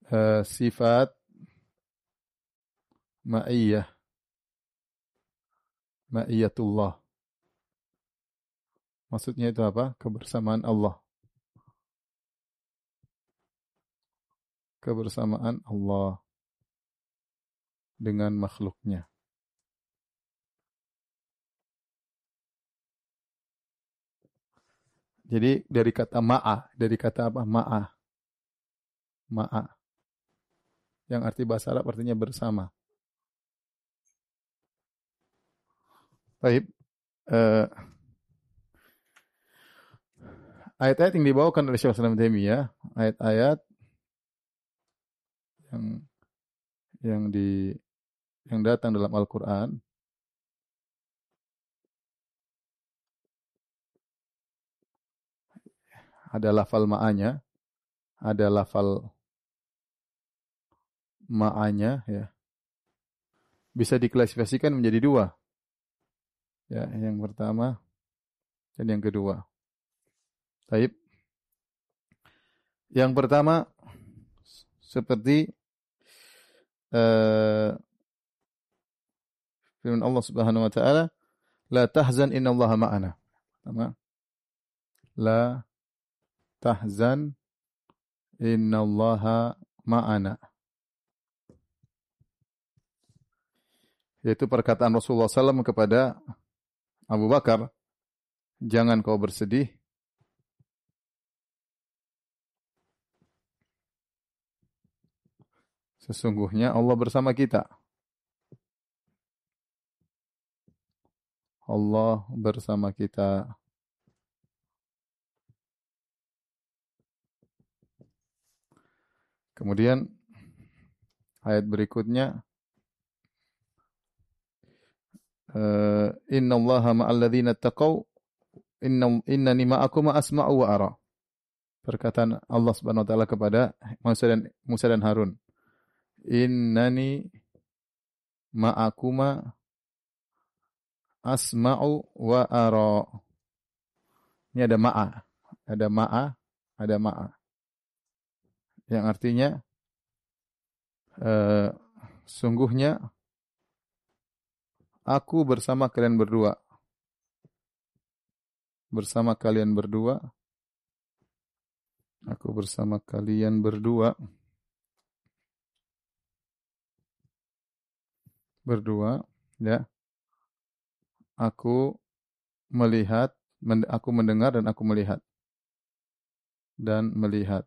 sifat ma'iyah, ma'iyatullah. Maksudnya itu apa? Kebersamaan Allah. Kebersamaan Allah dengan makhluknya. Jadi dari kata ma'a, dari kata apa? Ma'a. Ma'a. Yang arti bahasa Arab artinya bersama. Baik. Ayat-ayat yang dibawakan oleh Syekh Islam Taimiyah, ayat-ayat yang yang di yang datang dalam Al-Qur'an ada lafal ma'anya, ada lafal ma'anya ya. Bisa diklasifikasikan menjadi dua. Ya, yang pertama dan yang kedua. Baik. Yang pertama seperti firman Allah Subhanahu wa taala, la tahzan innallaha ma'ana. Pertama, la tahzan innallaha ma'ana. Yaitu perkataan Rasulullah SAW kepada Abu Bakar, jangan kau bersedih, sesungguhnya Allah bersama kita. Allah bersama kita. Kemudian ayat berikutnya, innallaha ma'al ladzina taqaw innani ma'akum asma'u wa ara. Perkataan Allah Subhanahu wa taala kepada Musa dan Harun. Innani ma'akuma asma'u wa ara. Ini ada ma'a, ada ma'a, ada ma'a. Yang artinya sungguhnya aku bersama kalian berdua. Bersama kalian berdua. Aku bersama kalian berdua. Berdua, ya. Aku melihat, aku mendengar dan aku melihat. Dan melihat.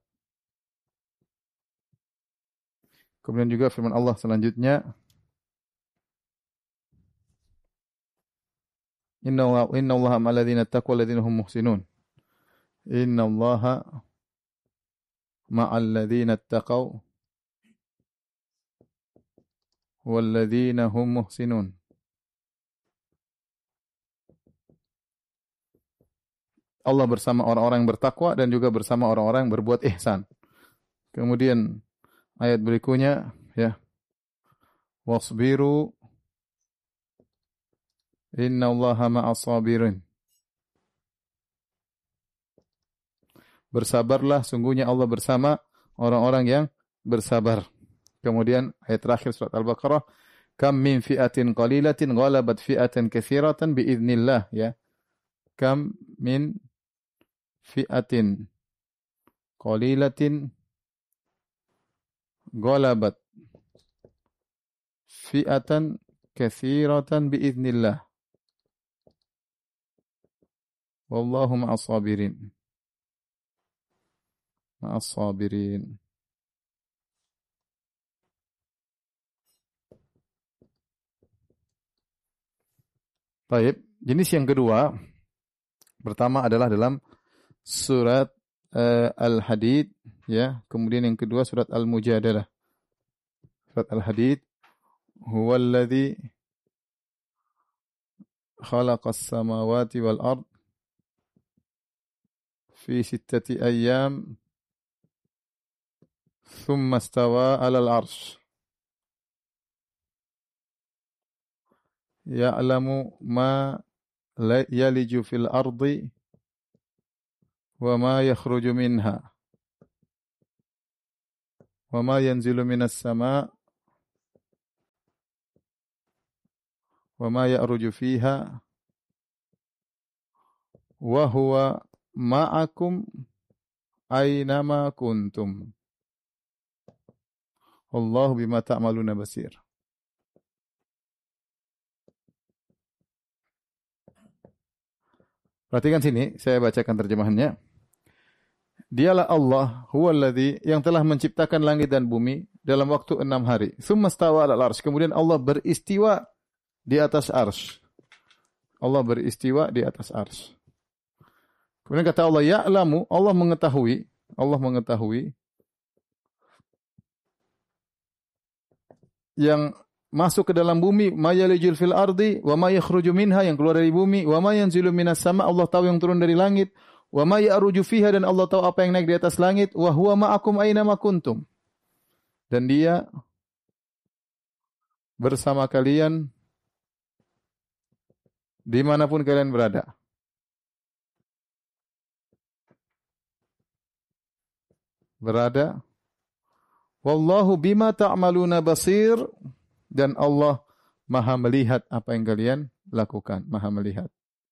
Kemudian juga firman Allah selanjutnya, Innallaha ma'al ladzina taqwa walladzina hum muhsinun. Innallaha ma'al ladzina taqaw walladzina hum muhsinun. Allah bersama orang-orang yang bertakwa dan juga bersama orang-orang yang berbuat ihsan. Kemudian ayat berikutnya ya. Wasbiru innallaha ma'as sabirin. Bersabarlah, sungguhnya Allah bersama orang-orang yang bersabar. Kemudian ayat terakhir surat Al-Baqarah, kam min fi'atin qalilatin ghalabat fi'atan katsiratan biiznillah ya. Kam min fi'atin qalilatin ghalabat fi'atan katsiratan biiznillah. Wallahu ma'as sabirin. Ma'as sabirin. Baik, jenis yang kedua pertama adalah dalam surat Al-Hadid ya, kemudian yang kedua surat Al-Mujadalah. Surat Al-Hadid, huwallazi khalaqas samawati wal ard fi sittati ayyam thumma istawa 'alal 'arsy ya'lamu ma yaliju fil ardi wa ma yakhruju minha wa ma yanzilu minas sama' wa ma ya'ruju fiha wa huwa ma'akum aynama kuntum. Wallahu bima ta'maluna basir. Perhatikan sini, saya bacakan terjemahannya. Dialah Allah, huwallazi, yang telah menciptakan langit dan bumi dalam waktu 6 hari. Tsumma stawa 'alal arsy. Kemudian Allah beristiwa di atas arsy. Allah beristiwa di atas arsy. Kemudian kata Allah, ya'lamu, Allah mengetahui yang masuk ke dalam bumi, ma yalijul fil ardi wa ma yakhruju minha, yang keluar dari bumi, wa ma yanzilu minas sama, Allah tahu yang turun dari langit, wa ma ya'ruju fiha, dan Allah tahu apa yang naik di atas langit, wa huwa ma'akum aina ma kuntum. Dan Dia bersama kalian dimanapun kalian berada. Wallahu bima ta'maluna basir, dan Allah Maha melihat apa yang kalian lakukan, Maha melihat.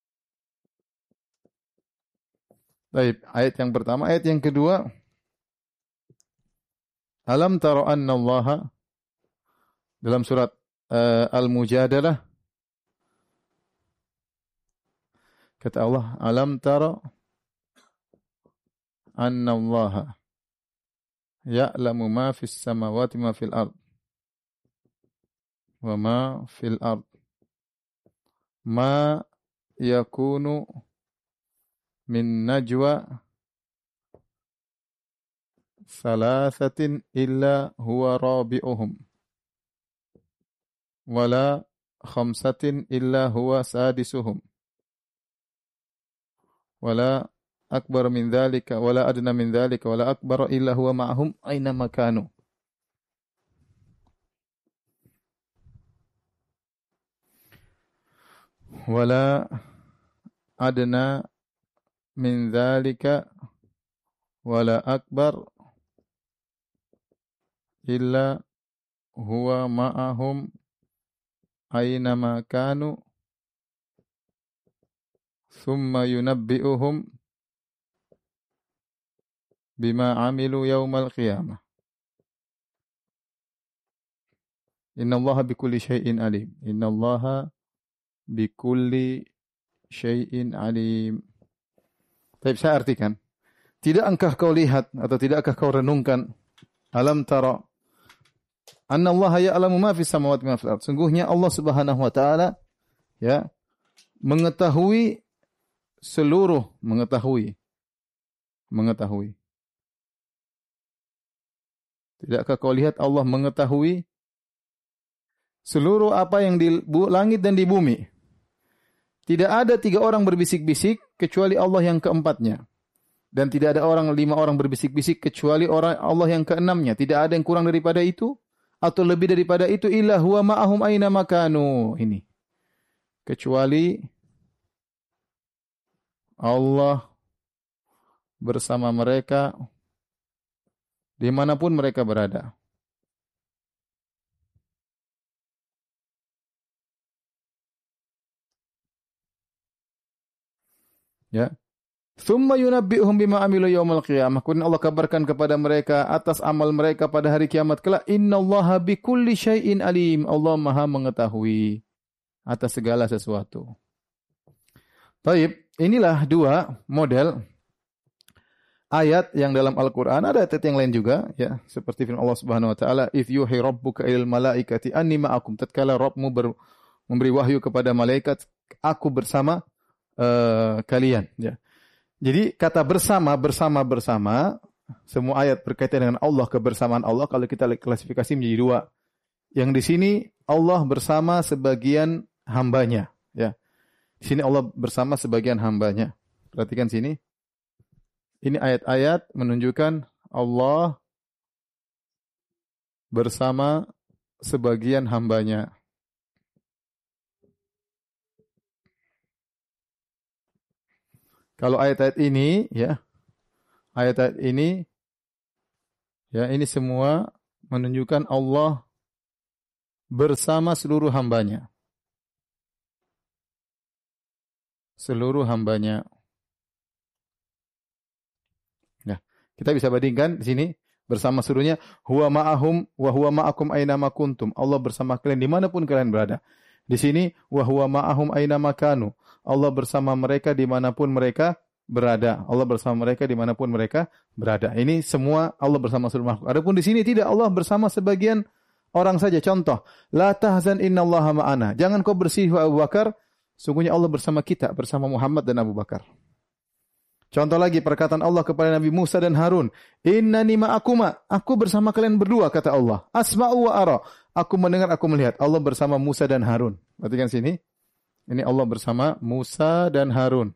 Baik, ayat yang pertama, ayat yang kedua. Alam tara anna Allah, dalam surat Al-Mujadalah, kata Allah, alam tara anna Allah ya'lamu ma fis samawati ma fil ard wa ma fil ard ma yakunu min najwa thalathatin illa huwa rabi'uhum wala khamsatin illa huwa sadisuhum wala akbar min dzalika wala adna min dzalika wala akbar illa huwa ma'ahum aina makanu. Wala adna min dzalika wala akbar illa huwa ma'ahum aina makanu thumma yunabbi'uhum bima amilu yaumal qiyamah. Innallaha bikulli syai'in alim. Innallaha bikulli syai'in alim. Baik, saya artikan. Tidakkah kau lihat atau tidakkah kau renungkan, alam tara anna Allah ya'lamu ma fis samawati ma fil ardh. Sungguhnya Allah Subhanahu wa taala ya mengetahui seluruh mengetahui. Tidakkah kau lihat Allah mengetahui seluruh apa yang di langit dan di bumi? Tidak ada 3 orang berbisik-bisik kecuali Allah yang keempatnya. Dan tidak ada 5 orang berbisik-bisik kecuali Allah yang keenamnya. Tidak ada yang kurang daripada itu atau lebih daripada itu, illa huwa ma'ahum aina makanu. Ini. Kecuali Allah bersama mereka dimanapun mereka berada. Ya. Thumma yunabbi'uhum bima amilu yaumal qiyamah. Kemudian Allah kabarkan kepada mereka atas amal mereka pada hari kiamat kelak. Innallaha bikulli syai'in alim. Allah Maha mengetahui atas segala sesuatu. Baik, inilah 2 model ayat yang dalam Al-Quran. Ada ayat yang lain juga, ya, seperti firman Allah Subhanahu wa taala, "Idz yuhi rabbuka ilal malaikati anni ma'akum." Tatkala Rabbmu memberi wahyu kepada malaikat, aku bersama kalian, ya. Jadi kata bersama, semua ayat berkaitan dengan Allah, kebersamaan Allah, kalau kita klasifikasi menjadi 2. Yang di sini Allah bersama sebagian hambanya, ya. Di sini Allah bersama sebagian hambanya. Perhatikan sini. Ini ayat-ayat menunjukkan Allah bersama sebagian hambanya. Kalau ayat-ayat ini, ya, ayat-ayat ini Ya, ini semua menunjukkan Allah bersama seluruh hambanya. Seluruh hambanya. Ya, kita bisa bandingkan di sini bersama seluruhnya, huwa ma'ahum wa huwa ma'akum aina ma kuntum. Allah bersama kalian dimanapun kalian berada. Di sini wa huwa ma'ahum aina ma kanu. Allah bersama mereka dimanapun mereka berada. Allah bersama mereka dimanapun mereka berada. Ini semua Allah bersama seluruh makhluk. Adapun di sini tidak, Allah bersama sebagian orang saja. Contoh, la tahzan innallaha ma'ana. Jangan kau bersedih Abu Bakar, sungguhnya Allah bersama kita, bersama Muhammad dan Abu Bakar. Contoh lagi perkataan Allah kepada Nabi Musa dan Harun, innani ma'akuma, aku bersama kalian berdua, kata Allah. Asma'u wa ara, aku mendengar, aku melihat. Allah bersama Musa dan Harun. Perhatikan sini, ini Allah bersama Musa dan Harun.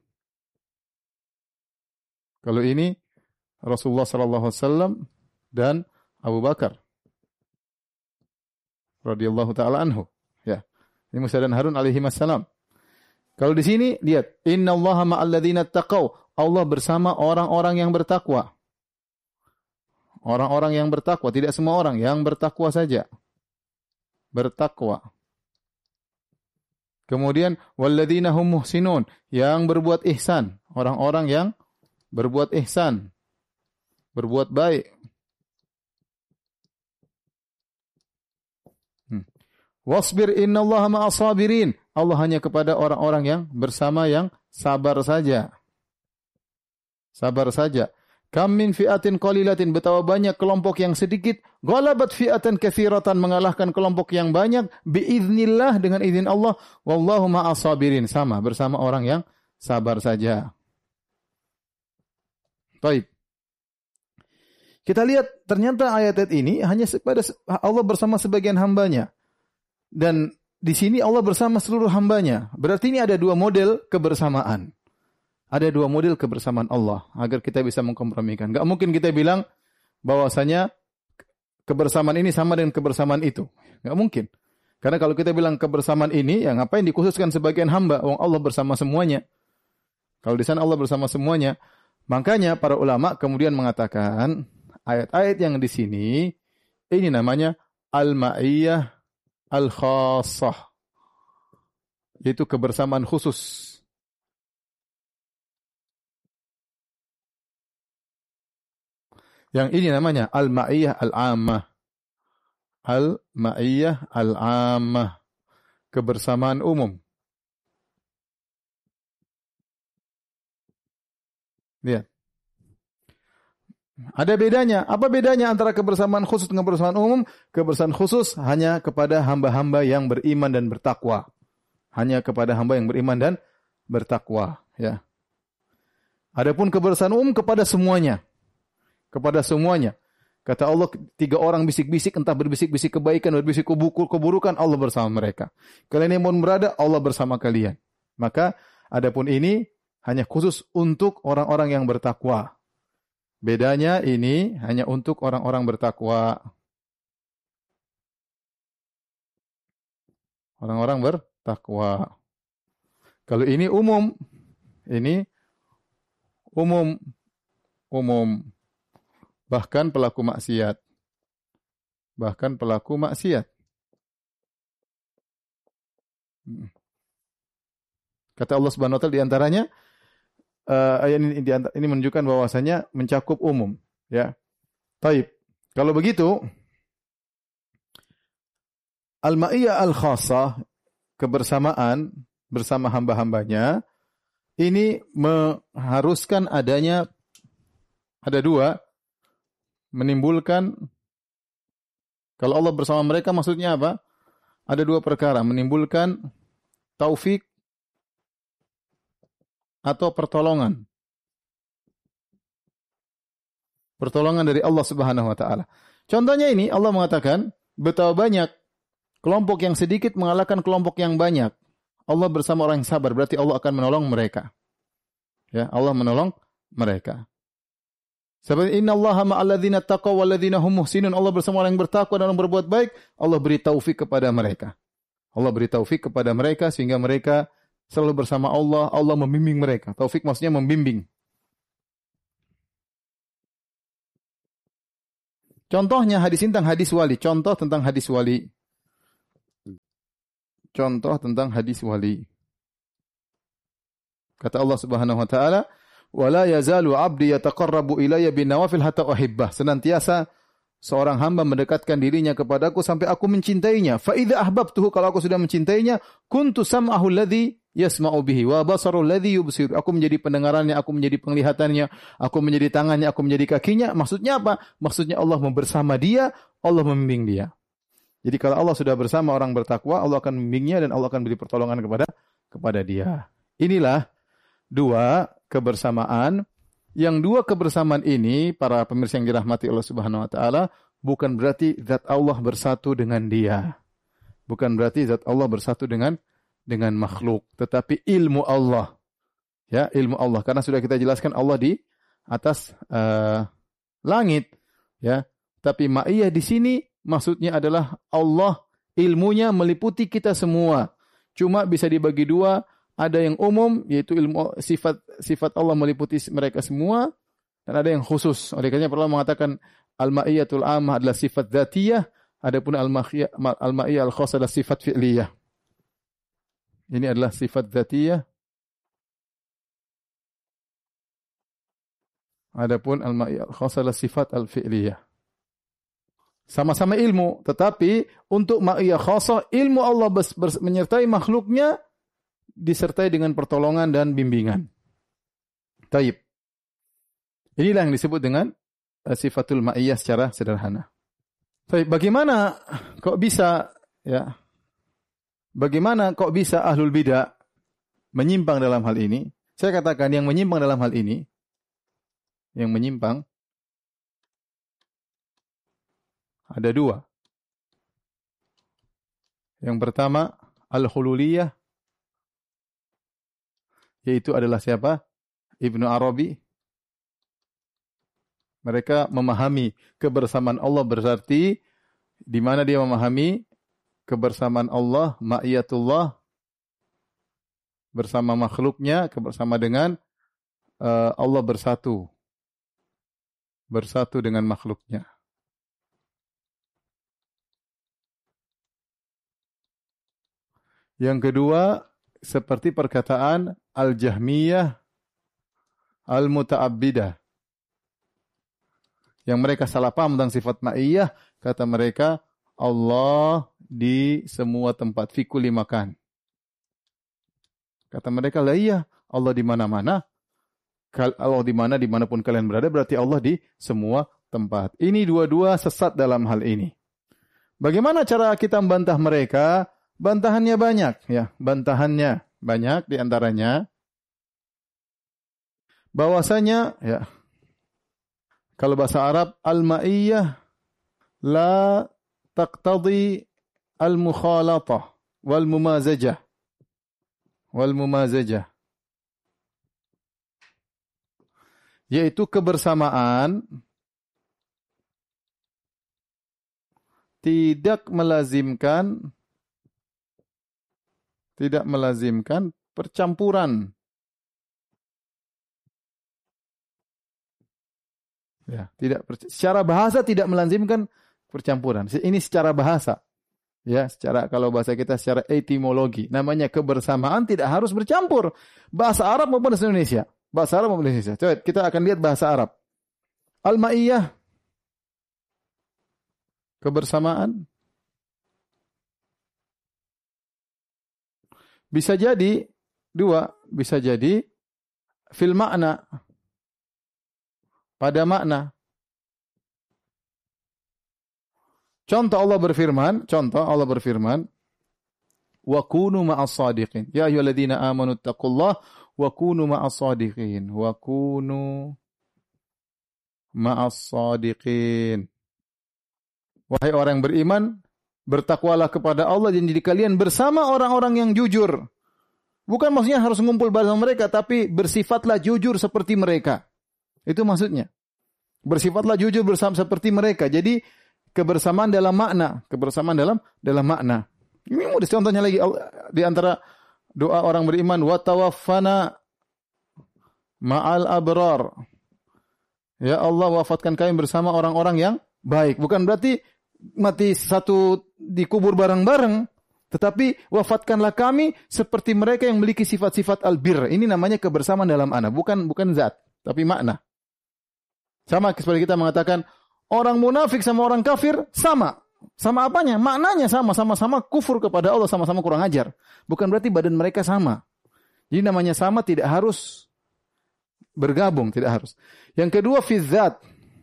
Kalau ini Rasulullah sallallahu alaihi wasallam dan Abu Bakar radhiyallahu taala anhu. Ya. Ini Musa dan Harun alaihi wassalam. Kalau di sini lihat, innallaha ma'al ladzina taqau. Allah bersama orang-orang yang bertakwa. Orang-orang yang bertakwa, tidak semua orang, yang bertakwa saja. Bertakwa. Kemudian walladzina hum muhsinun, yang berbuat ihsan, orang-orang yang berbuat ihsan, berbuat baik. Wasbir innallaha ma'as sabirin. Allah hanya kepada orang-orang yang bersama yang sabar saja. Sabar saja. Kam min fi'atin qalilatin, betapa banyak kelompok yang sedikit, ghalabat fi'atan katsiratan, mengalahkan kelompok yang banyak, biiznillah, dengan izin Allah, wallahu ma'as sabirin, sama bersama orang yang sabar saja. Baik. Kita lihat ternyata ayat-ayat ini hanya kepada Allah bersama sebagian hambanya. Dan di sini Allah bersama seluruh hambanya. Berarti ini ada dua model kebersamaan. Ada dua model kebersamaan Allah agar kita bisa mengkompromikan. Gak mungkin kita bilang bahwasanya kebersamaan ini sama dengan kebersamaan itu. Gak mungkin. Karena kalau kita bilang kebersamaan ini, ya ngapain dikhususkan sebagian hamba? Wong Allah bersama semuanya. Kalau di sana Allah bersama semuanya. Makanya para ulama kemudian mengatakan ayat-ayat yang di sini ini namanya al-ma'iyah al-khassah. Yaitu kebersamaan khusus. Yang ini namanya al-ma'iyah al-ammah. Al-ma'iyah al-ammah. Kebersamaan umum. Lihat. Ada bedanya. Apa bedanya antara kebersamaan khusus dengan kebersamaan umum? Kebersamaan khusus hanya kepada hamba-hamba yang beriman dan bertakwa. Hanya kepada hamba yang beriman dan bertakwa. Ya. Adapun kebersamaan umum kepada semuanya. Kepada semuanya. Kata Allah, 3 orang bisik-bisik, entah berbisik-bisik kebaikan, berbisik keburukan, Allah bersama mereka. Kalian yang mau berada, Allah bersama kalian. Maka, adapun ini hanya khusus untuk orang-orang yang bertakwa. Bedanya ini hanya untuk orang-orang bertakwa. Orang-orang bertakwa. Kalau ini umum. Ini umum. Umum. Bahkan pelaku maksiat. Bahkan pelaku maksiat. Kata Allah Subhanahu wa taala di antaranya, ayat ini menunjukkan bahwasanya mencakup umum, ya. Taib. Kalau begitu, al-ma'iyah al-khassah, kebersamaan bersama hamba-hambanya, ini mengharuskan adanya, ada dua, menimbulkan, kalau Allah bersama mereka maksudnya apa? Ada dua perkara, menimbulkan taufik atau pertolongan. Pertolongan dari Allah Subhanahu wa taala. Contohnya ini Allah mengatakan, betapa banyak kelompok yang sedikit mengalahkan kelompok yang banyak. Allah bersama orang yang sabar, berarti Allah akan menolong mereka. Ya, Allah menolong mereka. Seperti innallaha ma'al ladzina taqaw wal ladzina hum muhsinun. Allah bersama orang yang bertakwa dan orang berbuat baik. Allah beri taufik kepada mereka. Allah beri taufik kepada mereka sehingga mereka selalu bersama Allah. Allah membimbing mereka. Taufik maksudnya membimbing. Contohnya hadis ini tentang hadis wali. Contoh tentang hadis wali. Contoh tentang hadis wali. Kata Allah Subhanahu wa taala, "Wa la yazalu 'abdi yataqarrabu ilayya bin nawafil hatta uhibbah." Senantiasa seorang hamba mendekatkan dirinya kepadaku sampai aku mencintainya. Fa idza ahbabtuhu, kalau aku sudah mencintainya, kuntu sam'ahu alladhi yasma'u bihi wa basaru alladhi yubsir. Aku menjadi pendengarannya, aku menjadi penglihatannya, aku menjadi tangannya, aku menjadi kakinya. Maksudnya apa? Maksudnya Allah bersama dia, Allah membimbing dia. Jadi kalau Allah sudah bersama orang bertakwa, Allah akan membimbingnya dan Allah akan beri pertolongan kepada dia. Inilah dua kebersamaan. Yang dua kebersamaan ini, para pemirsa yang dirahmati Allah Subhanahu wa taala, bukan berarti zat Allah bersatu dengan dia. Bukan berarti zat Allah bersatu dengan makhluk, tetapi ilmu Allah. Ya, ilmu Allah. Karena sudah kita jelaskan Allah di atas langit, ya. Tapi ma'iyah di sini maksudnya adalah Allah ilmunya meliputi kita semua. Cuma bisa dibagi dua. Ada yang umum, yaitu ilmu sifat Allah meliputi mereka semua, dan ada yang khusus. Oleh karena Allah mengatakan al-ma'iyatul ammah adalah sifat dzatiyah, adapun al-ma'iyah al-khassah adalah sifat fi'liyah. Ini adalah sifat dzatiyah. Adapun al-ma'iyah al-khassah adalah sifat al-fi'liyah. Sama-sama ilmu, tetapi untuk ma'iyah khassah, ilmu Allah menyertai makhluknya disertai dengan pertolongan dan bimbingan. Taib. Inilah yang disebut dengan sifatul ma'iyah secara sederhana. Taib. Bagaimana kok bisa ahlul bidah menyimpang dalam hal ini? Saya katakan yang menyimpang dalam hal ini, ada dua. Yang pertama, al-hululiyah, yaitu adalah siapa? Ibnu Arabi. Mereka memahami kebersamaan Allah berarti di mana dia memahami kebersamaan Allah, ma'iyatullah, bersama makhluknya, bersama dengan Allah bersatu dengan makhluknya. Yang kedua, seperti perkataan Al-Jahmiyah Al-Muta'abbidah. Yang mereka salah paham tentang sifat ma'iyah, kata mereka Allah di semua tempat, fi kulli makan. Kata mereka, lah iya, Allah di mana-mana. Allah di mana dimanapun kalian berada, berarti Allah di semua tempat. Ini dua-dua sesat dalam hal ini. Bagaimana cara kita membantah mereka? Bantahannya banyak, ya. Bantahannya banyak, di antaranya bahwasanya, ya, kalau bahasa Arab, al-ma'iyyah la taqtadi al-mukhalatah wal mumazajah. Yaitu kebersamaan tidak melazimkan percampuran. Ya, secara bahasa tidak melazimkan percampuran. Ini secara bahasa. Ya, kalau bahasa kita secara etimologi, namanya kebersamaan tidak harus bercampur. Bahasa Arab maupun bahasa Indonesia. Coba kita akan lihat bahasa Arab. Al-ma'iyyah, kebersamaan. Bisa jadi dua, bisa jadi fil makna, pada makna. Contoh Allah berfirman, wa kunu ma'as sadiqin. Ya ayyuhalladzina amanu taqullaha wa kunu ma'as sadiqin. Wa kunu ma'as sadiqin. Wahai orang yang beriman, bertakwalah kepada Allah dan jadi kalian bersama orang-orang yang jujur. Bukan maksudnya harus ngumpul bersama mereka, tapi bersifatlah jujur seperti mereka. Itu maksudnya. Bersifatlah jujur bersama seperti mereka. Jadi kebersamaan dalam makna. Ini mudah contohnya lagi di antara doa orang beriman, wa tawaffana ma'al abrar. Ya Allah, wafatkan kami bersama orang-orang yang baik. Bukan berarti mati satu dikubur bareng-bareng. Tetapi wafatkanlah kami seperti mereka yang memiliki sifat-sifat albir. Ini namanya kebersamaan dalam ana. Bukan zat, tapi makna. Sama seperti kita mengatakan, orang munafik sama orang kafir sama. Sama apanya? Maknanya sama. Sama-sama kufur kepada Allah, sama-sama kurang ajar. Bukan berarti badan mereka sama. Jadi namanya sama tidak harus bergabung, tidak harus. Yang kedua, fizzat.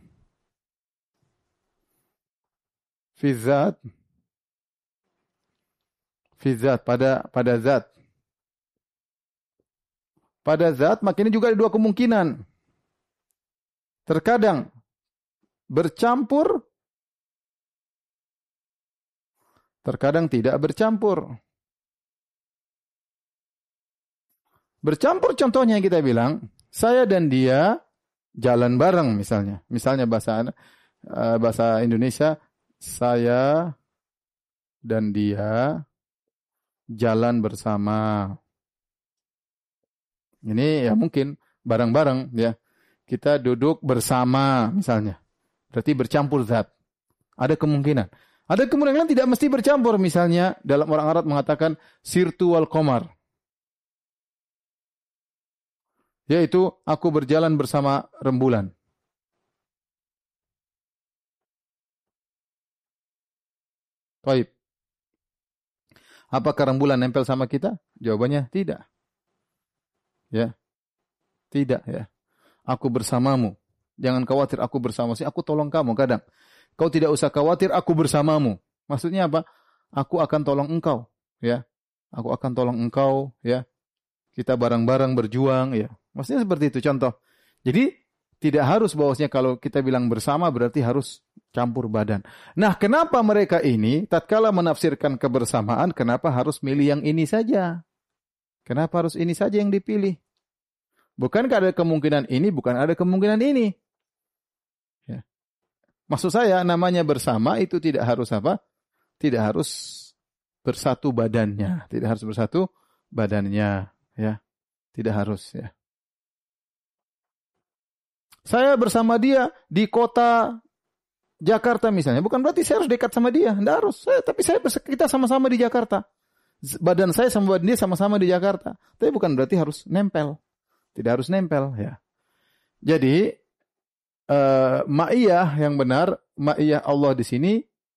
Fizzat pada zat. Pada zat, makanya juga ada dua kemungkinan. Terkadang bercampur, terkadang tidak bercampur. Bercampur contohnya yang kita bilang, saya dan dia jalan bareng misalnya. Misalnya bahasa Indonesia, saya dan dia jalan bersama. Ini ya mungkin bareng-bareng ya. Kita duduk bersama misalnya. Berarti bercampur zat. Ada kemungkinan. Ada kemungkinan tidak mesti bercampur. Misalnya dalam orang Arab mengatakan sirtu wal qamar. Yaitu aku berjalan bersama rembulan. Baik. Apakah rembulan nempel sama kita? Jawabannya tidak. Ya. Tidak ya. Aku bersamamu. Jangan khawatir aku bersamamu. Aku tolong kamu kadang. Kau tidak usah khawatir aku bersamamu. Maksudnya apa? Aku akan tolong engkau, ya. Aku akan tolong engkau, ya. Kita bareng-bareng berjuang, ya. Maksudnya seperti itu contoh. Jadi tidak harus bahwasanya kalau kita bilang bersama berarti harus campur badan. Nah, kenapa mereka ini tatkala menafsirkan kebersamaan, kenapa harus milih yang ini saja? Kenapa harus ini saja yang dipilih? Bukankah ada kemungkinan ini, bukan ada kemungkinan ini? Ya. Maksud saya namanya bersama itu tidak harus apa? Tidak harus bersatu badannya, tidak harus bersatu badannya, ya. Tidak harus, ya. Saya bersama dia di kota Jakarta misalnya, bukan berarti saya harus dekat sama dia, tidak harus. Tapi kita sama-sama di Jakarta. Badan saya sama badan dia sama-sama di Jakarta. Tapi bukan berarti harus nempel. Tidak harus nempel, ya. Jadi ma'iyah yang benar, ma'iyah Allah di sini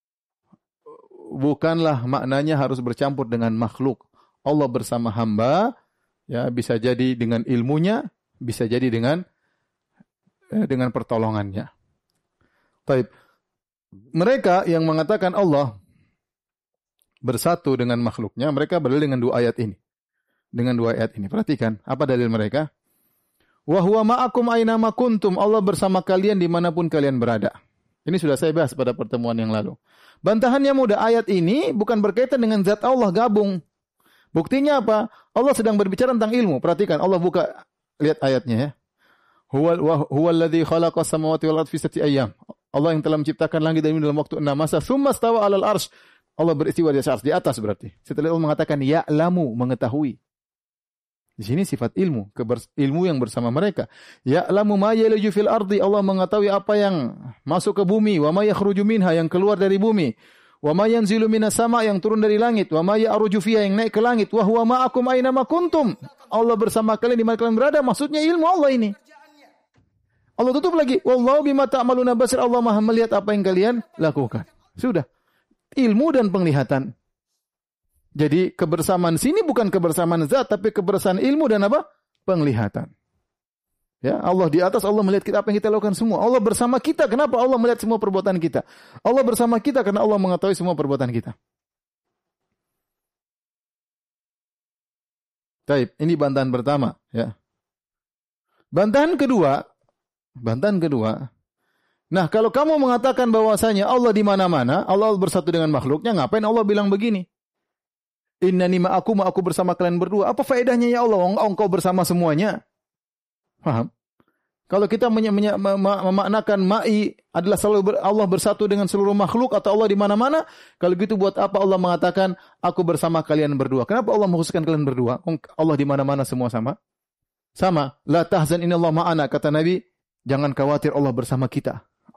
bukanlah maknanya harus bercampur dengan makhluk. Allah bersama hamba, ya, bisa jadi dengan ilmunya, bisa jadi dengan pertolongannya. Baik. Mereka yang mengatakan Allah bersatu dengan makhluknya, mereka berdalil dengan dua ayat ini. Dengan dua ayat ini. Perhatikan, apa dalil mereka? Wa huwa ma'akum aina ma kuntum. Allah bersama kalian dimanapun kalian berada. Ini sudah saya bahas pada pertemuan yang lalu. Bantahannya mudah. Ayat ini bukan berkaitan dengan zat Allah, gabung. Buktinya apa? Allah sedang berbicara tentang ilmu. Perhatikan, Allah buka, lihat ayatnya ya. Huwa alladhi khalaqa samawati wal ardi fi sittati ayyam. Allah yang telah menciptakan langit dan bumi dalam waktu 6 masa. Tsumma stawa 'alal arsy. Allah beristiwa di atas, di atas berarti. Setelah Allah mengatakan ya'lamu, mengetahui. Di sini sifat ilmu, ilmu yang bersama mereka. Ya'lamu ma yaliju fil ardi, Allah mengetahui apa yang masuk ke bumi, wa ma yakhruju minha, yang keluar dari bumi, wa ma yanzilu minas sama, yang turun dari langit, wa ma ya'ruju fiha, yang naik ke langit, wa huwa ma'akum aina ma kuntum. Allah bersama kalian di mana kalian berada, maksudnya ilmu Allah ini. Allah tutup lagi, wallahu bima ta'maluna basir, Allah Maha melihat apa yang kalian lakukan. Sudah. Ilmu dan penglihatan. Jadi kebersamaan sini bukan kebersamaan zat, tapi kebersamaan ilmu dan apa? Penglihatan. Ya, Allah di atas, Allah melihat kita apa yang kita lakukan semua. Allah bersama kita, kenapa Allah melihat semua perbuatan kita? Allah bersama kita karena Allah mengetahui semua perbuatan kita. Baik, ini bantahan pertama, ya. Bantahan kedua. Nah, kalau kamu mengatakan bahwasanya Allah di mana-mana, Allah bersatu dengan makhluknya, ngapain Allah bilang begini? Innani ma'akum, aku bersama kalian berdua. Apa faedahnya ya Allah? Engkau bersama semuanya. Paham? Kalau kita memaknakan ma'i adalah selalu Allah bersatu dengan seluruh makhluk atau Allah di mana-mana, kalau gitu buat apa Allah mengatakan aku bersama kalian berdua? Kenapa Allah mengkhususkan kalian berdua? Allah di mana-mana semua sama. Sama. La tahzan innallaha ma'ana, kata Nabi, jangan khawatir Allah bersama kita.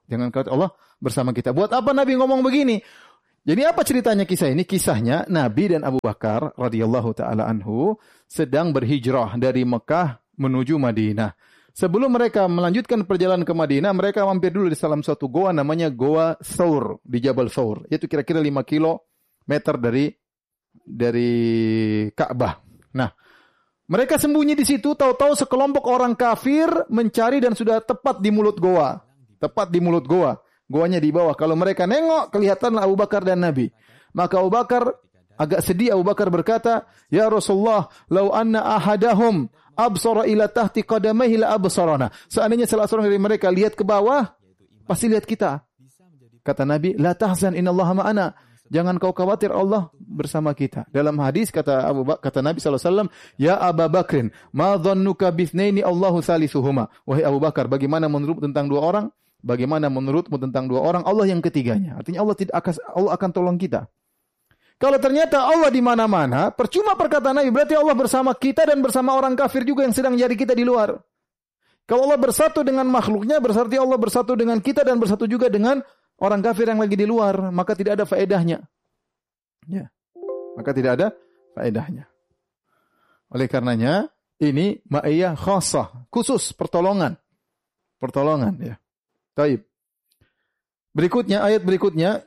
Jangan khawatir, Allah bersama kita. Buat apa Nabi ngomong begini? Jadi apa ceritanya kisah ini? Kisahnya Nabi dan Abu Bakar radhiyallahu taala anhu sedang berhijrah dari Mekah menuju Madinah. Sebelum mereka melanjutkan perjalanan ke Madinah, mereka mampir dulu di salah satu goa namanya Goa Thawr di Jabal Thawr. Itu kira-kira 5 kilometer dari Ka'bah. Nah, mereka sembunyi di situ, tahu-tahu sekelompok orang kafir mencari dan sudah tepat di mulut goa. Tepat di mulut goa. Goanya di bawah. Kalau mereka nengok, kelihatanlah Abu Bakar dan Nabi. Maka Abu Bakar agak sedih. Abu Bakar berkata, "Ya Rasulullah, lau anna ahadahum absara ila tahti qadamaihi la absarana." Seandainya salah seorang dari mereka lihat ke bawah, pasti lihat kita. Kata Nabi, "La tahzan, innallaha ma'ana." Jangan kau khawatir, Allah bersama kita. Dalam hadis kata Nabi SAW, "Ya Abu Bakrin, ma dhannuka bithnaini Allahu salisuhuma." Wahai Abu Bakar, bagaimana menurutmu tentang dua orang? Bagaimana menurutmu tentang dua orang? Allah yang ketiganya. Artinya Allah akan tolong kita. Kalau ternyata Allah di mana-mana, percuma perkataan Nabi, berarti Allah bersama kita dan bersama orang kafir juga yang sedang mencari kita di luar. Kalau Allah bersatu dengan makhluknya, berarti Allah bersatu dengan kita dan bersatu juga dengan orang kafir yang lagi di luar, maka tidak ada faedahnya. Ya. Maka tidak ada faedahnya. Oleh karenanya, ini ma'iyah khassah, khusus pertolongan. Pertolongan, ya. Baik. Berikutnya, ayat berikutnya,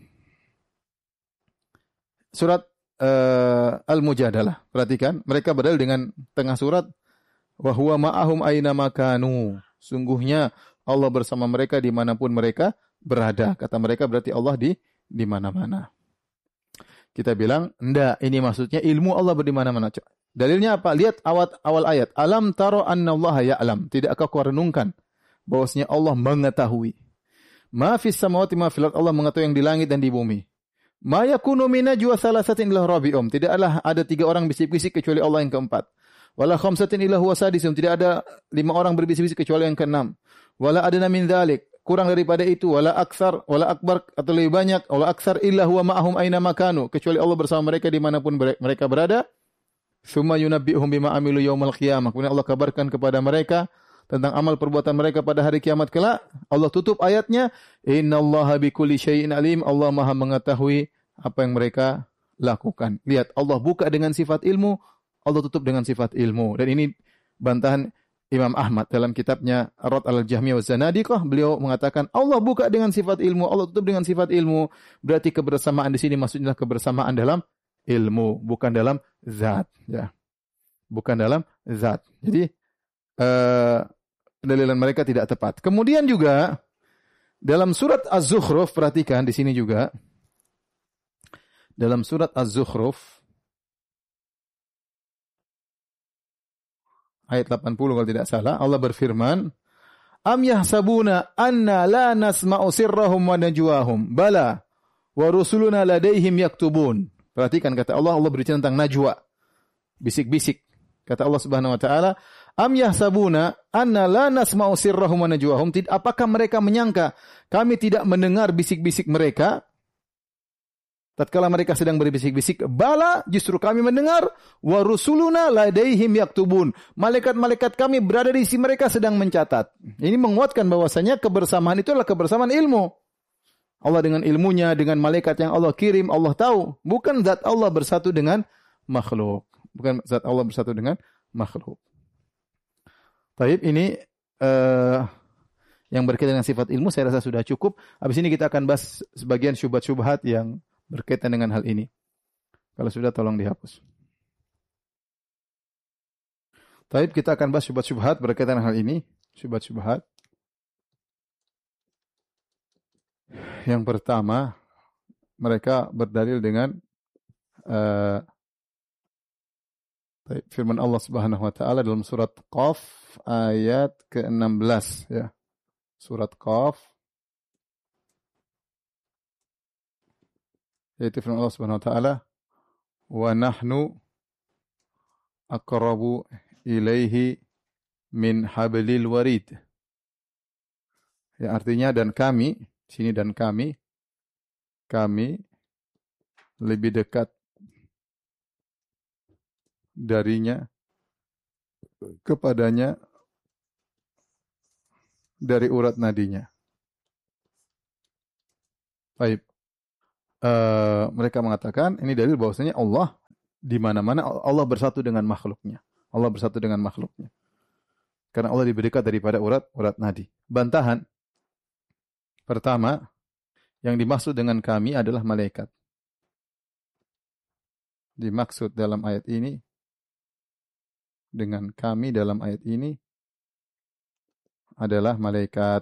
surat Al-Mujadalah. Perhatikan, mereka berdalil dengan tengah surat, wa huwa ma'ahum aina makanu. Sungguhnya Allah bersama mereka dimanapun mereka berada. Kata mereka berarti Allah di mana-mana. Kita bilang, enggak, ini maksudnya ilmu Allah di mana-mana. Dalilnya apa? Lihat awal ayat. Alam taro annallaha ya'lam. Tidakkah kau renungkan bahwasanya Allah mengetahui. Ma fis samawati ma fil ardh, Allah mengetahui yang di langit dan di bumi. Ma yakunu min najwa thalathatin illa rabi'um. Tidaklah ada 3 orang bisik-bisik kecuali Allah yang keempat. Wala khamsatin illa huwa sadisum. Tidak ada 5 orang berbisik-bisik kecuali yang keenam. Wala adna min dzalik. Kurang daripada itu, wala aktsar, wala akbar, atau lebih banyak, wala aktsar illa huwa ma'ahum aina makanu, kecuali Allah bersama mereka dimanapun mereka berada. Tsumma yunabbi'uhum bima amilu yaumal qiyamah. Kemudian Allah kabarkan kepada mereka tentang amal perbuatan mereka pada hari kiamat kelak. Allah tutup ayatnya, innallaha bikulli syai'in alim. Allah Maha mengetahui apa yang mereka lakukan. Lihat, Allah buka dengan sifat ilmu, Allah tutup dengan sifat ilmu. Dan ini bantahan Imam Ahmad dalam kitabnya Ar-Rad al-Jahmiyah wa Zanadiqah, beliau mengatakan Allah buka dengan sifat ilmu, Allah tutup dengan sifat ilmu. Berarti kebersamaan di sini maksudnya kebersamaan dalam ilmu, bukan dalam zat, ya. Bukan dalam zat. Jadi pendalilan mereka tidak tepat. Kemudian juga dalam surat Az-Zukhruf, perhatikan di sini juga dalam surat Az-Zukhruf ayat 80 kalau tidak salah, Allah berfirman, "Am yahsabuna anna la nasma'u sirrahum wa najwahum, bala wa rusuluna ladaihim yaktubun." Perhatikan kata Allah berbicara tentang najwa, bisik-bisik. Kata Allah Subhanahu wa taala, "Am yahsabuna anna la nasma'u sirrahum wa najwahum." Apakah mereka menyangka kami tidak mendengar bisik-bisik mereka? Tatkala mereka sedang berbisik-bisik, bala, justru kami mendengar, wa rusuluna ladaihim yaktubun. Malaikat-malaikat kami berada di sisi mereka sedang mencatat. Ini menguatkan bahwasanya kebersamaan itu adalah kebersamaan ilmu. Allah dengan ilmunya, dengan malaikat yang Allah kirim, Allah tahu. Bukan zat Allah bersatu dengan makhluk. Bukan zat Allah bersatu dengan makhluk. Taib, ini yang berkaitan dengan sifat ilmu saya rasa sudah cukup. Habis ini kita akan bahas sebagian syubhat-syubhat yang berkaitan dengan hal ini. Kalau sudah tolong dihapus. Taib, kita akan bahas syubhat-syubhat berkaitan dengan hal ini. Syubhat-syubhat. Yang pertama, mereka berdalil dengan firman Allah Subhanahu wa taala dalam surat Qaf ayat ke-16, ya. Surat Qaf, yaitu firman Allah Subhanahu wa taala, "Wa nahnu aqrabu ilaihi min hablil warid." Ya, artinya dan kami, sini dan kami lebih dekat darinya, kepadanya dari urat nadinya. Baik. Mereka mengatakan ini dalil bahwasanya Allah di mana-mana, Allah bersatu dengan makhluknya. Allah bersatu dengan makhluknya. Karena Allah lebih dekat daripada urat nadi. Bantahan pertama, yang dimaksud dengan kami adalah malaikat. Dimaksud dalam ayat ini, dengan kami dalam ayat ini adalah malaikat.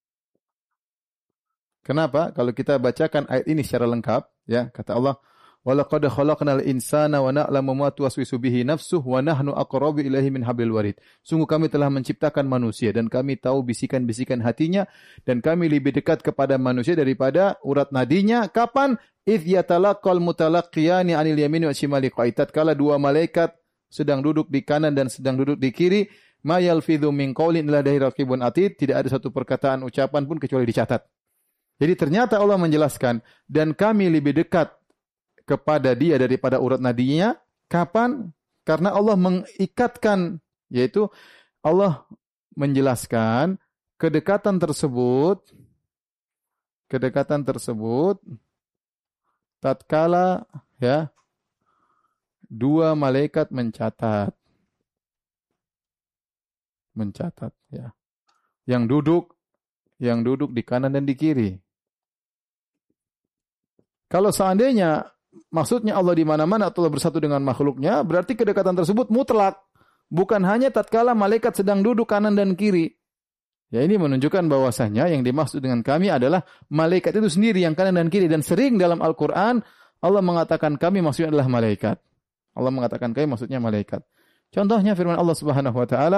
Kenapa? Kalau kita bacakan ayat ini secara lengkap, ya, kata Allah, "Walaqad khalaqnal insana wa na'lamu ma tuwaswisu bihi nafsuhu wa nahnu aqrabu ilaihi min hablil warid." Sungguh kami telah menciptakan manusia dan kami tahu bisikan-bisikan hatinya dan kami lebih dekat kepada manusia daripada urat nadinya. Kapan? Idz yatalaqal mutalaqqiyani 'anil yamini wa shimali qaitat. Kala dua malaikat sedang duduk di kanan dan sedang duduk di kiri, ma yalfidhu min qaulin illa ladaihi raqibun atid. Tidak ada satu perkataan ucapan pun kecuali dicatat. Jadi ternyata Allah menjelaskan, dan kami lebih dekat kepada dia daripada urat nadinya. Kapan? Karena Allah mengikatkan, yaitu Allah menjelaskan kedekatan tersebut tatkala, ya, dua malaikat mencatat, ya, yang duduk di kanan dan di kiri. Kalau seandainya maksudnya Allah di mana-mana atau Allah bersatu dengan makhluknya, berarti kedekatan tersebut mutlak. Bukan hanya tatkala malaikat sedang duduk kanan dan kiri. Ya, ini menunjukkan bahwasanya yang dimaksud dengan kami adalah malaikat itu sendiri yang kanan dan kiri. Dan sering dalam Al-Quran Allah mengatakan kami maksudnya adalah malaikat. Allah mengatakan kami maksudnya malaikat. Contohnya firman Allah Subhanahu wa taala,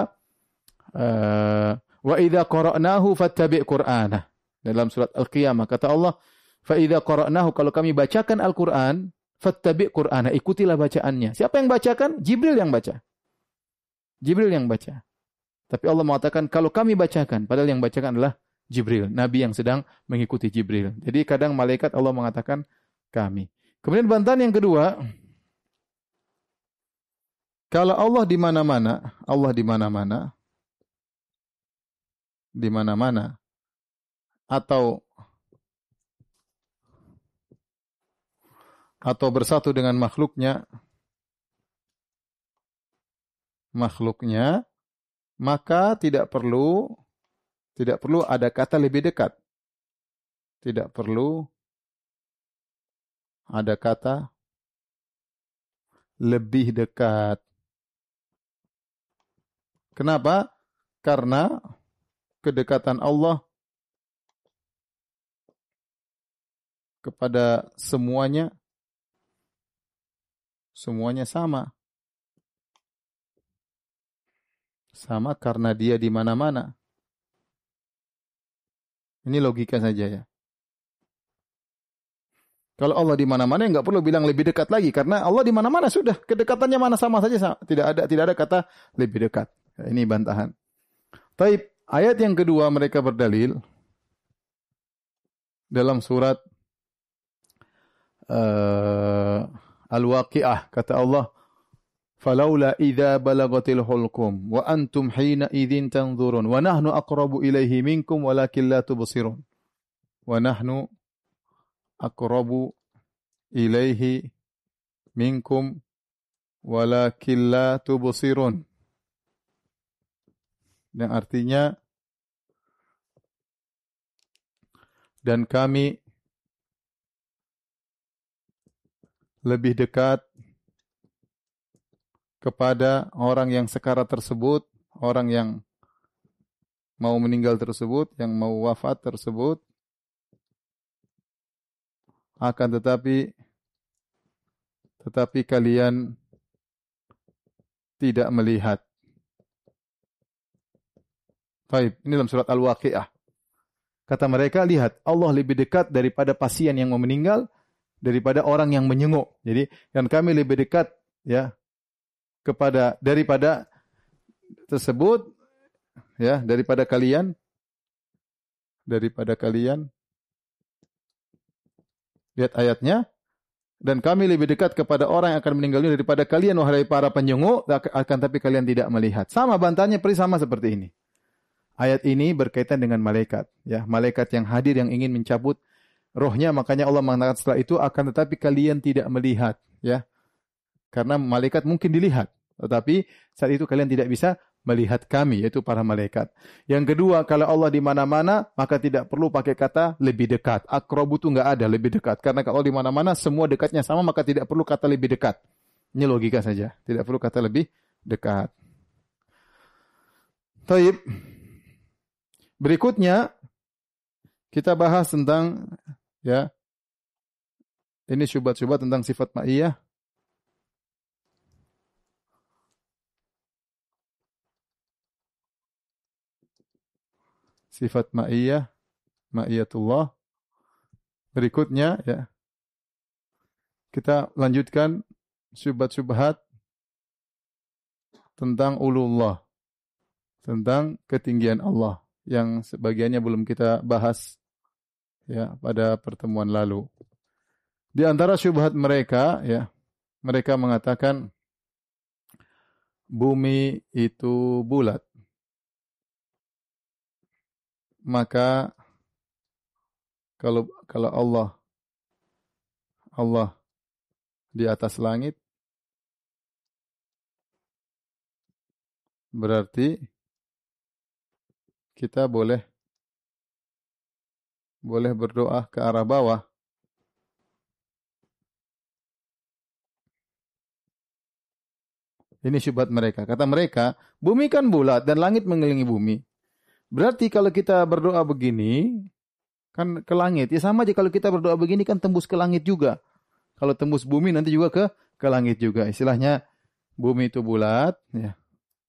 wa idza qara'nahu fattabi' qur'anah. Dalam surat Al-Qiyamah kata Allah, fa idza qara'nahu, kalau kami bacakan Al-Qur'an, fattabi' qur'anah, ikutilah bacaannya. Siapa yang bacakan? Jibril yang baca. Tapi Allah mengatakan kalau kami bacakan, padahal yang bacakan adalah Jibril, nabi yang sedang mengikuti Jibril. Jadi kadang malaikat Allah mengatakan kami. Kemudian bantahan yang kedua, kalau Allah di mana-mana atau bersatu dengan makhluknya, maka tidak perlu ada kata lebih dekat. Tidak perlu ada kata lebih dekat. Kenapa? Karena kedekatan Allah kepada semuanya sama. Sama karena dia di mana-mana. Ini logika saja, ya. Kalau Allah di mana-mana, enggak perlu bilang lebih dekat lagi karena Allah di mana-mana sudah, kedekatannya mana sama saja sama. Tidak ada kata lebih dekat. Ini bantahan. Taib, ayat yang kedua mereka berdalil dalam surat Al-Waqi'ah, kata Allah, "Falaula idza balagatil hulqum wa antum hina idzin tanzurun wa nahnu aqrabu ilaihi minkum walakin la tubsirun." Wa nahnu aqrabu ilaihi minkum walakin la tubsirun. Yang artinya, dan kami lebih dekat kepada orang yang sekarat tersebut, orang yang mau meninggal tersebut, yang mau wafat tersebut, akan tetapi kalian tidak melihat. Baik, ini dalam surat Al-Waqi'ah. Kata mereka, lihat, Allah lebih dekat daripada pasien yang mau meninggal, daripada orang yang menyenguk. Jadi, dan kami lebih dekat, ya, daripada tersebut, ya, daripada kalian. Lihat ayatnya. Dan kami lebih dekat kepada orang yang akan meninggal dunia daripada kalian, wahai para penyenguk, akan tapi kalian tidak melihat. Sama bantahannya sama seperti ini. Ayat ini berkaitan dengan malaikat, ya, malaikat yang hadir yang ingin mencabut rohnya, makanya Allah mengatakan setelah itu akan tetapi kalian tidak melihat, ya. Karena malaikat mungkin dilihat, tetapi saat itu kalian tidak bisa melihat kami, yaitu para malaikat. Yang kedua, kalau Allah di mana-mana, maka tidak perlu pakai kata lebih dekat. Aqrabu itu enggak ada lebih dekat. Karena kalau di mana-mana semua dekatnya sama, maka tidak perlu kata lebih dekat. Ini logika saja, tidak perlu kata lebih dekat. Taib. Berikutnya kita bahas tentang, ya, ini syubhat-syubhat tentang sifat ma'iyah. Sifat ma'iyah, ma'iyatullah. Berikutnya, ya, kita lanjutkan syubhat-syubhat tentang ulullah, tentang ketinggian Allah, yang sebagiannya belum kita bahas, ya, pada pertemuan lalu. Di antara syubhat mereka, ya, mereka mengatakan bumi itu bulat. Maka kalau Allah di atas langit, berarti kita boleh berdoa ke arah bawah. Ini syubhat mereka. Kata mereka, bumi kan bulat dan langit mengelilingi bumi. Berarti kalau kita berdoa begini, kan ke langit. Ya sama aja kalau kita berdoa begini kan tembus ke langit juga. Kalau tembus bumi nanti juga ke langit juga. Istilahnya bumi itu bulat, ya.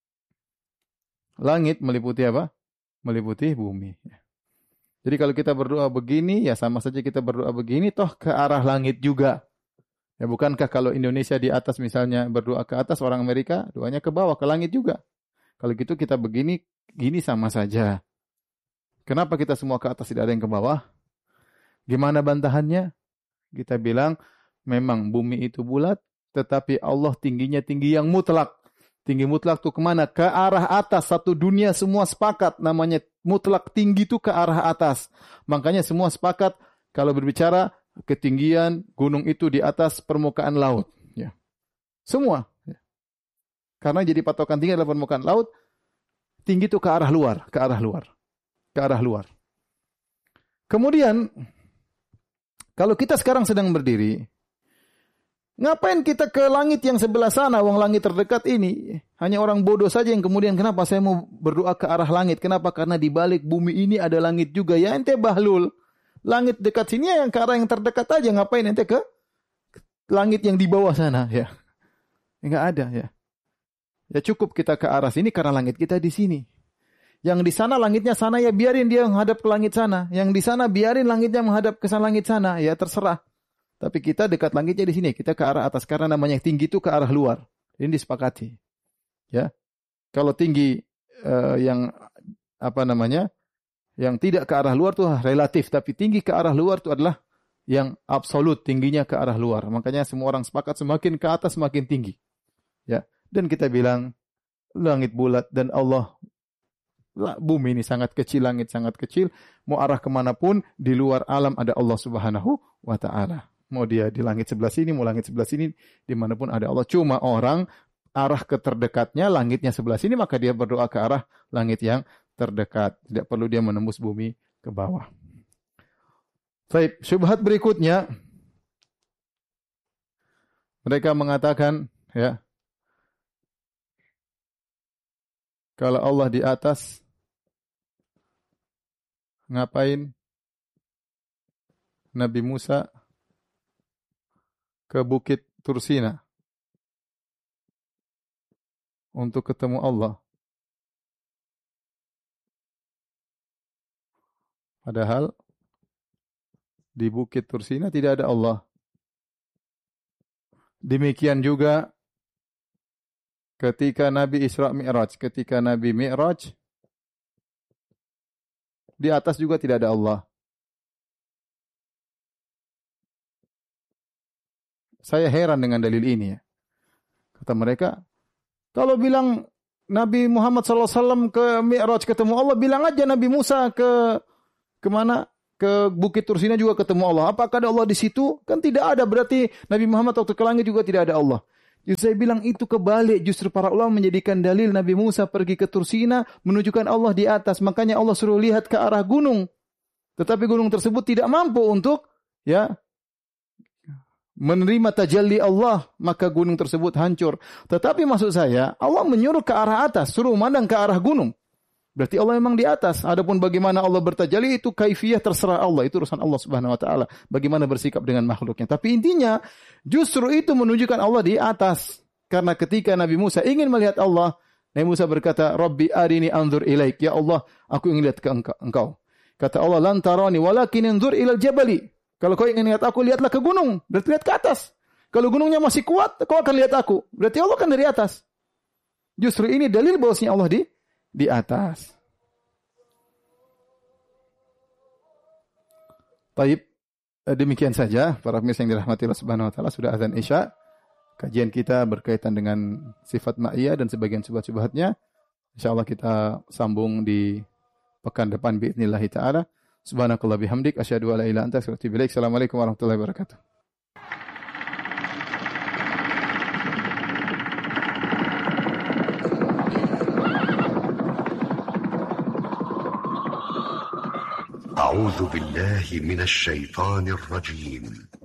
Langit meliputi apa? Meliputi bumi. Jadi kalau kita berdoa begini, ya sama saja kita berdoa begini, toh ke arah langit juga. Ya bukankah kalau Indonesia di atas misalnya berdoa ke atas, orang Amerika doanya ke bawah, ke langit juga. Kalau gitu kita begini, gini sama saja. Kenapa kita semua ke atas tidak ada yang ke bawah? Gimana bantahannya? Kita bilang memang bumi itu bulat, tetapi Allah tingginya tinggi yang mutlak. Tinggi mutlak itu kemana? Ke arah atas. Satu dunia semua sepakat. Namanya mutlak tinggi itu ke arah atas. Makanya semua sepakat kalau berbicara ketinggian gunung itu di atas permukaan laut. Ya. Semua. Ya. Karena jadi patokan tinggi adalah permukaan laut. Tinggi itu ke arah luar. Ke arah luar. Ke arah luar. Kemudian, kalau kita sekarang sedang berdiri, ngapain kita ke langit yang sebelah sana, wong langit terdekat ini? Hanya orang bodoh saja yang kemudian, kenapa saya mau berdoa ke arah langit? Kenapa? Karena di balik bumi ini ada langit juga. Ya ente bahlul. Langit dekat sini yang ke arah yang terdekat aja. Ngapain ente ke langit yang di bawah sana? Ya, enggak ada, ya. Ya cukup kita ke arah sini karena langit kita di sini. Yang di sana langitnya sana, ya biarin dia menghadap ke langit sana. Yang di sana biarin langitnya menghadap ke langit sana. Ya terserah. Tapi kita dekat langitnya di sini, kita ke arah atas karena namanya tinggi itu ke arah luar. Ini disepakati. Ya. Kalau tinggi yang apa namanya? Yang tidak ke arah luar itu relatif, tapi tinggi ke arah luar itu adalah yang absolut, tingginya ke arah luar. Makanya semua orang sepakat semakin ke atas semakin tinggi. Ya. Dan kita bilang langit bulat dan Allah, bumi ini sangat kecil, langit sangat kecil. Mau arah kemanapun di luar alam ada Allah Subhanahu wa Ta'ala. Mau dia di langit sebelah sini, mau langit sebelah sini, dimanapun ada Allah. Cuma orang arah ke terdekatnya, langitnya sebelah sini, maka dia berdoa ke arah langit yang terdekat. Tidak perlu dia menembus bumi ke bawah. Baik, syubhat berikutnya. Mereka mengatakan, ya, kalau Allah di atas, ngapain Nabi Musa ke Bukit Tursina untuk ketemu Allah? Padahal di Bukit Tursina tidak ada Allah. Demikian juga ketika Nabi Isra Mi'raj, ketika Nabi Mi'raj, di atas juga tidak ada Allah. Saya heran dengan dalil ini, ya. Kata mereka, kalau bilang Nabi Muhammad SAW ke Mi'raj ketemu Allah, bilang aja Nabi Musa ke mana? ke Bukit Tursina juga ketemu Allah. Apakah ada Allah di situ? Kan tidak ada. Berarti Nabi Muhammad waktu ke langit juga tidak ada Allah. Justru saya bilang itu kebalik. Justru para ulama menjadikan dalil Nabi Musa pergi ke Tursina menunjukkan Allah di atas. Makanya Allah suruh lihat ke arah gunung. Tetapi gunung tersebut tidak mampu untuk menerima tajalli Allah, maka gunung tersebut hancur. Tetapi maksud saya, Allah menyuruh ke arah atas, suruh memandang ke arah gunung. Berarti Allah memang di atas. Adapun bagaimana Allah bertajalli itu kaifiyah terserah Allah, itu urusan Allah Subhanahu wa taala. Bagaimana bersikap dengan makhluknya. Tapi intinya justru itu menunjukkan Allah di atas. Karena ketika Nabi Musa ingin melihat Allah, Nabi Musa berkata, "Rabbi arini anzur ilaik." Ya Allah, aku ingin lihat ke engkau. Kata Allah, "Lan tarani walakin anzur ilal jabali." Kalau kau ingin lihat aku, lihatlah ke gunung. Berarti lihat ke atas. Kalau gunungnya masih kuat, kau akan lihat aku. Berarti Allah kan dari atas. Justru ini dalil bahwasanya Allah di atas. Baik, demikian saja para pemirsa yang dirahmati Allah Subhanahu wa taala, sudah azan Isya. Kajian kita berkaitan dengan sifat ma'iyah dan sebagian syubhat-syubhatnya. Insyaallah kita sambung di pekan depan biidznillah taala. Subhanakallah bihamdik asyhadu an la ilaha illa anta astaghfiruka wa atubu ilaik. Assalamualaikum warahmatullahi wabarakatuh. أعوذ بالله من الشيطان الرجيم